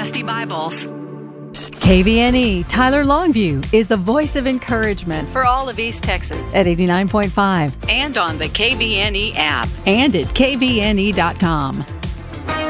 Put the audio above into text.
Dynasty Bibles. KVNE Tyler Longview is the voice of encouragement For all of East Texas. at 89.5 And on the KVNE app. and at kvne.com.